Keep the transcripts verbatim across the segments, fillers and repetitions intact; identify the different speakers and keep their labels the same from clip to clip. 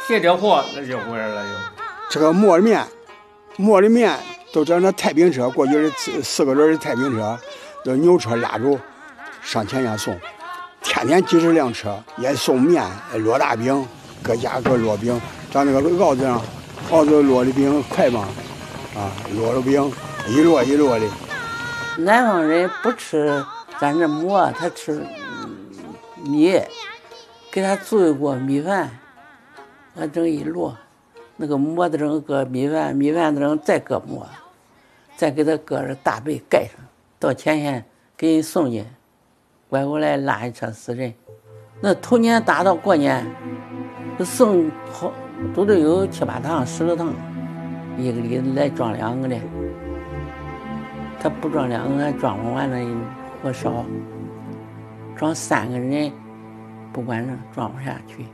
Speaker 1: 卸点货那就回来了又。
Speaker 2: 这个磨的面，磨的面都整那太平车，过去的四四个轮的太平车，都牛车拉住上前线送，天天几十辆车也送面、烙大饼，各家各烙饼，咱那个鏊子上，鏊子烙的饼快嘛，啊，烙的饼一摞一摞的。
Speaker 3: 南方人不吃咱这馍，他吃米，给他做一锅米饭，我整一摞，那个馍的整搁米饭，米饭的整再搁馍，再给他搁着大被盖上，到前线给人送去，拐过来拉一车死人。那头年打到过年，送好都得有七八趟、十来趟，一个里来装两个的。他不装两个，还装不完了，活少。装三个人，不管了，装不下去。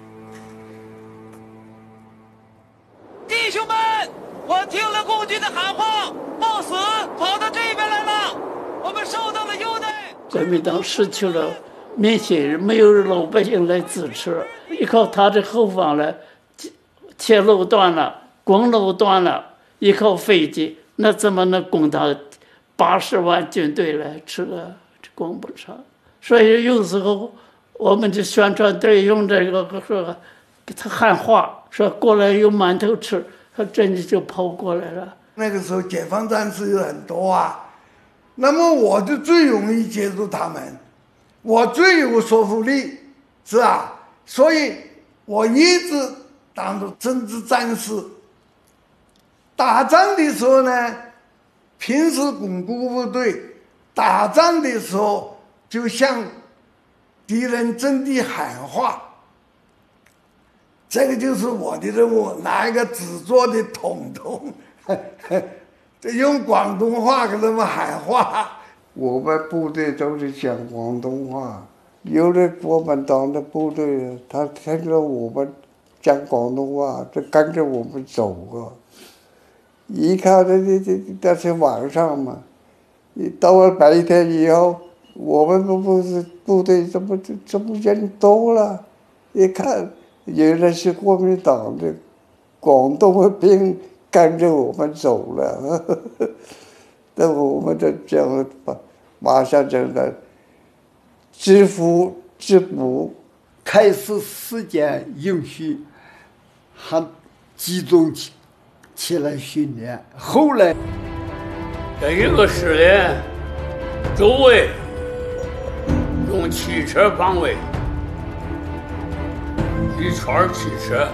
Speaker 4: 弟兄们，我听了共军的喊话，冒死跑到这边来了。我们受到了优待。
Speaker 5: 国民党失去了民心，没有老百姓来支持，依靠他的后方了，铁路断了，公路断了，依靠飞机，那怎么能供他八十万军队来吃啊？这供不上。所以有时候我们的宣传队用这个说给他喊话，说过来有馒头吃，他真的就跑过来了。
Speaker 6: 那个时候解放战士有很多啊，那么我就最容易接触他们，我最有说服力，是吧？所以我一直当着政治战士。打仗的时候呢，平时巩固部队，打仗的时候就向敌人阵地喊话，这个就是我的任务。拿一个纸做的筒筒，用广东话给他们喊话。
Speaker 7: 我们部队都是讲广东话，有的国民党的部队，他听着我们讲广东话，就跟着我们走啊。一看这这这这是晚上嘛，你到了白天以后，我们不不是部队怎么怎么人多了？一看原来是国民党的广东的兵跟着我们走了，那我们就这样把马上就来制服制服。
Speaker 2: 开始时间允许，还集中起起来训练。后来
Speaker 5: 这一个师连周围用汽车防卫，一圈汽车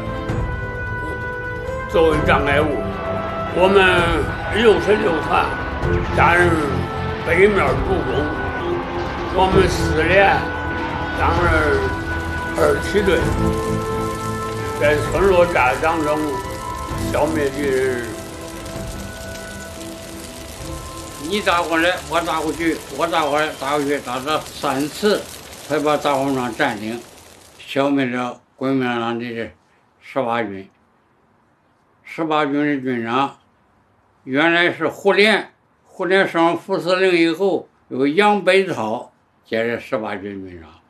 Speaker 5: 作为障碍物。我们六十六团担任北面主攻，我们四连担任二梯队，在村落战场中消灭敌人。你打过来，我打过去，我打过来，打过去，打了三次，才把大红场占领，消灭了国民党的十八军。十八军的军长原来是胡琏，胡琏升副司令以后，由杨北操接任十八军军长。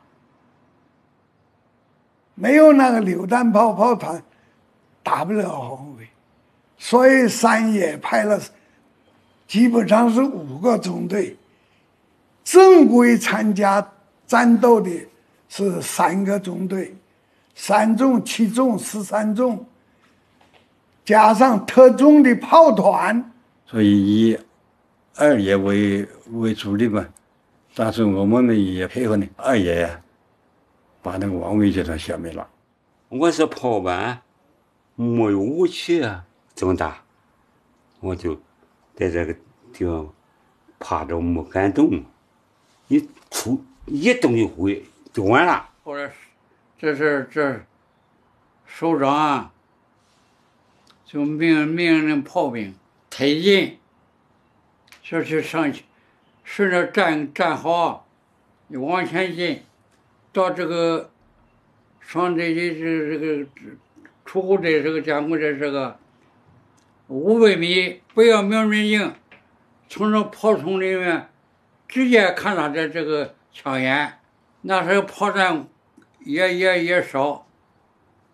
Speaker 6: 没有那个榴弹炮炮团，打不了红卫，所以三野派了，基本上是五个中队，正规参加战斗的是三个中队，三中、七中、十三中，加上特种的炮团。
Speaker 8: 所以以二野为为主力嘛，但是我们呢也配合呢，二野呀，把那个王维集团消灭了。
Speaker 9: 我是炮班，没有武器啊，怎么打？我就在这个地方趴着没敢动，一出一动一挥就完了。
Speaker 5: 后来这是这首长啊，就命命令炮兵推进，就去上去，顺着战战壕你往前进，到这个上这这这个出口这这个监控这这个五百米，不要瞄准镜，从这炮筒里面直接看他的这个枪眼。那时候炮弹也也也少，